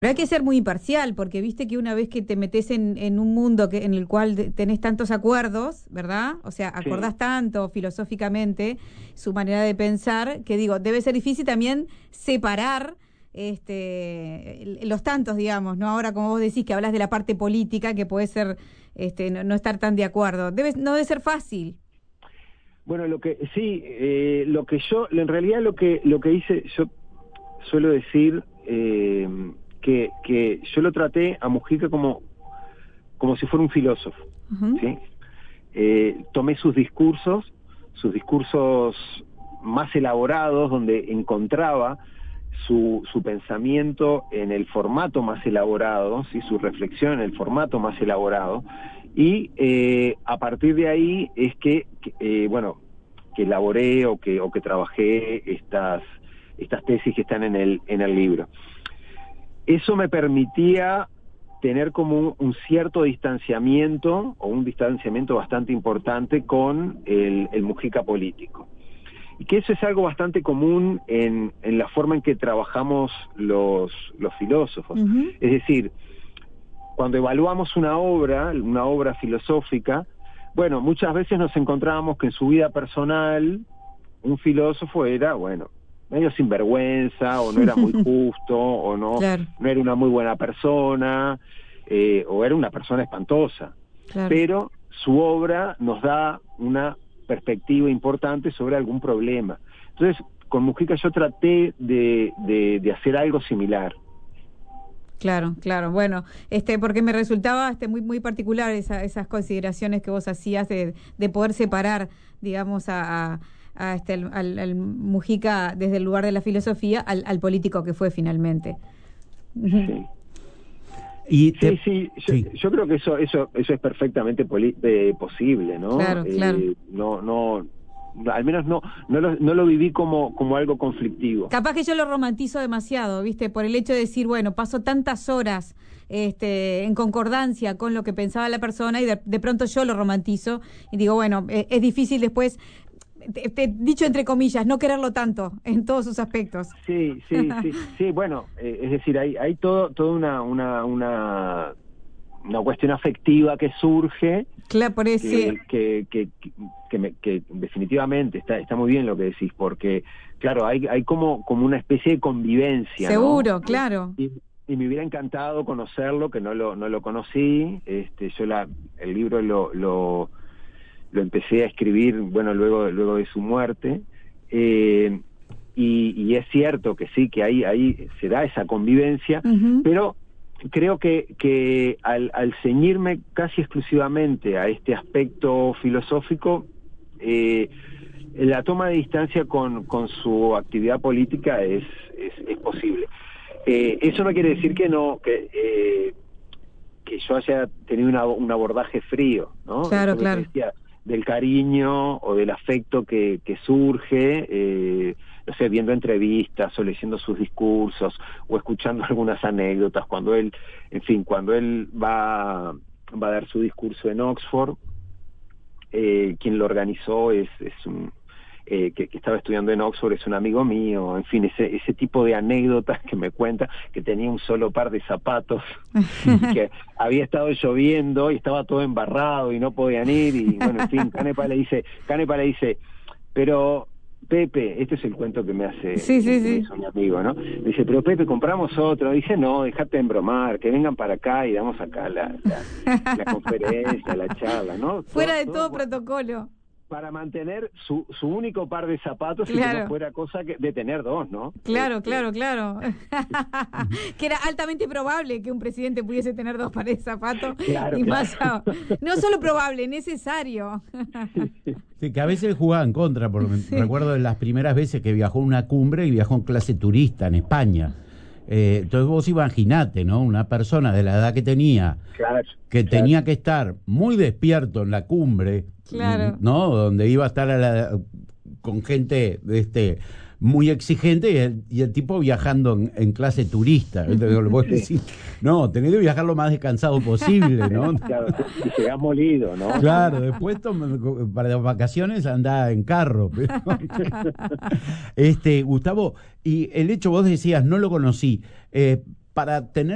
Pero hay que ser muy imparcial, porque viste que una vez que te metes en un mundo en el cual tenés tantos acuerdos, ¿verdad? O sea, acordás tanto filosóficamente su manera de pensar, que digo, debe ser difícil también separar los tantos, digamos, ¿no? Ahora, como vos decís, que hablas de la parte política, que puede ser no estar tan de acuerdo. No debe ser fácil. Bueno, lo que yo, en realidad lo que hice, yo suelo decir que yo lo traté a Mujica como si fuera un filósofo, ¿sí? Tomé sus discursos más elaborados, donde encontraba su pensamiento en el formato más elaborado, ¿sí? Su reflexión en el formato más elaborado, y a partir de ahí es que elaboré o que trabajé estas tesis que están en el libro. Eso me permitía tener como un cierto distanciamiento, o un distanciamiento bastante importante con el Mujica político. Y que eso es algo bastante común en la forma en que trabajamos los filósofos. Es decir, cuando evaluamos una obra filosófica, bueno, muchas veces nos encontrábamos que en su vida personal un filósofo era, medio sinvergüenza, o no era muy justo, o no era una muy buena persona, o era una persona espantosa. Claro. Pero su obra nos da una perspectiva importante sobre algún problema. Entonces, con Mujica yo traté de hacer algo similar. Claro. Bueno, porque me resultaba muy particular esas consideraciones que vos hacías de poder separar, digamos, al Mujica desde el lugar de la filosofía al político que fue finalmente. Sí. Yo creo que eso es perfectamente posible, ¿no? Claro. No, al menos no lo viví como algo conflictivo. Capaz que yo lo romantizo demasiado, ¿viste? Por el hecho de decir, paso tantas horas en concordancia con lo que pensaba la persona, y de pronto yo lo romantizo y digo, es difícil después, dicho entre comillas, no quererlo tanto en todos sus aspectos. Sí, bueno, es decir, hay toda una cuestión afectiva que surge. Claro, por eso. Que definitivamente está muy bien lo que decís, porque claro, hay como una especie de convivencia. Seguro, ¿no? Claro. Y me hubiera encantado conocerlo, que no lo conocí. Yo el libro lo empecé a escribir, luego de su muerte, y es cierto que sí, que ahí se da esa convivencia, pero creo que al ceñirme casi exclusivamente a este aspecto filosófico, la toma de distancia con su actividad política es posible. Eso no quiere decir que yo haya tenido un abordaje frío, ¿no? Claro. Decía, del cariño o del afecto que surge, viendo entrevistas o leyendo sus discursos o escuchando algunas anécdotas cuando él va a dar su discurso en Oxford. Quien lo organizó es un que estaba estudiando en Oxford, es un amigo mío. En fin, ese tipo de anécdotas que me cuenta, que tenía un solo par de zapatos y que había estado lloviendo y estaba todo embarrado y no podían ir, y en fin, Canepa le dice, pero Pepe, este es el cuento que me hace mi amigo, ¿no? Dice, pero Pepe, compramos otro. Dice, no, déjate embromar, que vengan para acá y damos acá la conferencia, la charla, ¿no? Fuera de todo protocolo. Para mantener su único par de zapatos, y que no fuera cosa de tener dos, ¿no? Claro. Que era altamente probable que un presidente pudiese tener dos pares de zapatos. Más no solo probable, necesario. Sí, que a veces jugaba en contra, porque recuerdo de las primeras veces que viajó a una cumbre y viajó en clase turista en España. Entonces vos imaginate, ¿no? Una persona de la edad que tenía, tenía que estar muy despierto en la cumbre, ¿no? Donde iba a estar con gente muy exigente, y el tipo viajando en clase turista. Entonces, vos decís, no, tenés que viajar lo más descansado posible, ¿no? Claro, y llegás molido, ¿no? Claro, después para las vacaciones andá en carro. Pero... Gustavo, y el hecho, vos decías, no lo conocí, para tener